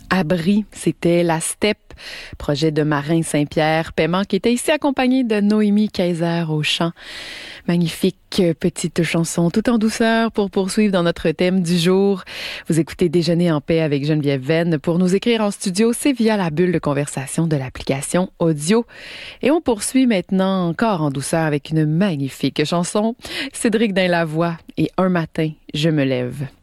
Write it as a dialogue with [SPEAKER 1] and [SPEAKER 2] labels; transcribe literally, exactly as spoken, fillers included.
[SPEAKER 1] Abri, c'était La Steppe, projet de Marin Saint-Pierre Paiement qui était ici accompagné de Noémie Kaiser au chant. Magnifique petite chanson tout en douceur pour poursuivre dans notre thème du jour. Vous écoutez Déjeuner en paix avec Geneviève Venn. Pour nous écrire en studio, c'est via la bulle de conversation de l'application audio. Et on poursuit maintenant encore en douceur avec une magnifique chanson. Cédric Dain Lavoie et Un matin, je me lève.